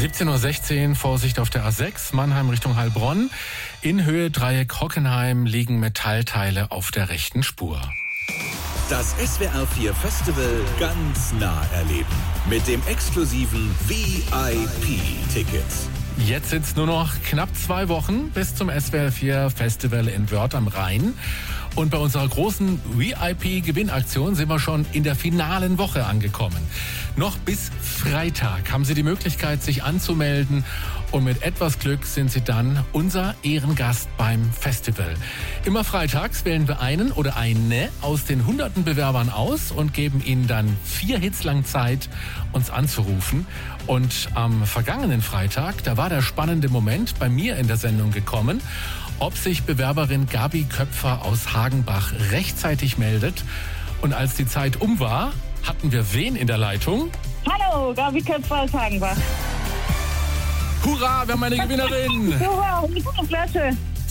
17:16 Uhr, Vorsicht auf der A6, Mannheim Richtung Heilbronn. In Höhe Dreieck Hockenheim liegen Metallteile auf der rechten Spur. Das SWR 4 Festival ganz nah erleben. Mit dem exklusiven VIP-Ticket. Jetzt sind es nur noch knapp 2 Wochen bis zum SWR 4 Festival in Wörth am Rhein. Und bei unserer großen VIP-Gewinnaktion sind wir schon in der finalen Woche angekommen. Noch bis Freitag haben Sie die Möglichkeit, sich anzumelden. Und mit etwas Glück sind Sie dann unser Ehrengast beim Festival. Immer freitags wählen wir einen oder eine aus den hunderten Bewerbern aus und geben ihnen dann 4 Hits lang Zeit, uns anzurufen. Und am vergangenen Freitag, da war der spannende Moment bei mir in der Sendung gekommen, ob sich Bewerberin Gabi Köpfer aus Hagenbach rechtzeitig meldet. Und als die Zeit um war, hatten wir wen in der Leitung? Hallo, Gabi Köpfer aus Hagenbach. Hurra, wir haben eine Gewinnerin! Hurra, klasse!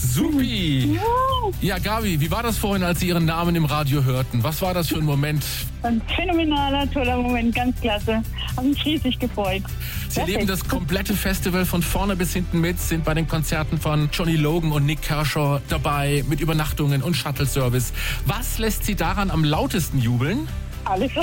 Supi! Ja, Gabi, wie war das vorhin, als Sie Ihren Namen im Radio hörten? Was war das für ein Moment? Ein phänomenaler, toller Moment, ganz klasse. Habe mich riesig gefreut. Sie erleben das komplette Festival von vorne bis hinten mit, sind bei den Konzerten von Johnny Logan und Nick Kershaw dabei, mit Übernachtungen und Shuttle-Service. Was lässt Sie daran am lautesten jubeln? Alles,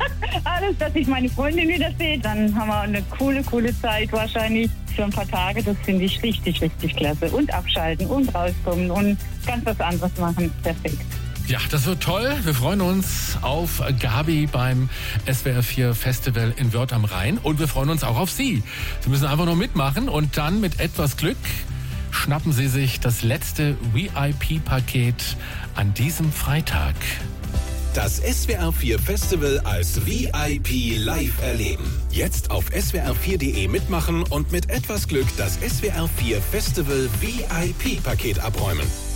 dass ich meine Freundin wieder sehe. Dann haben wir eine coole Zeit wahrscheinlich für ein paar Tage. Das finde ich richtig klasse. Und abschalten und rauskommen und ganz was anderes machen. Perfekt. Ja, das wird toll. Wir freuen uns auf Gabi beim SWR 4 Festival in Wörth am Rhein. Und wir freuen uns auch auf Sie. Sie müssen einfach nur mitmachen und dann mit etwas Glück schnappen Sie sich das letzte VIP-Paket an diesem Freitag. Das SWR 4 Festival als VIP live erleben. Jetzt auf swr4.de mitmachen und mit etwas Glück das SWR 4 Festival VIP-Paket abräumen.